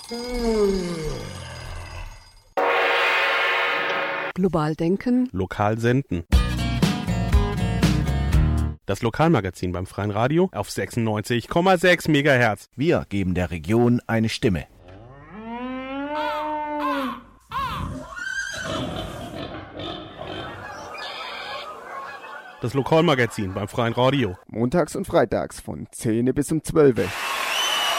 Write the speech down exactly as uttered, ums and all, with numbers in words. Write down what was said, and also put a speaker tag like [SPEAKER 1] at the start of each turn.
[SPEAKER 1] Global denken.
[SPEAKER 2] Lokal senden. Das Lokalmagazin beim Freien Radio auf sechsundneunzig Komma sechs Megahertz.
[SPEAKER 3] Wir geben der Region eine Stimme.
[SPEAKER 2] Das Lokalmagazin beim Freien Radio.
[SPEAKER 4] Montags und freitags von zehn bis um zwölf.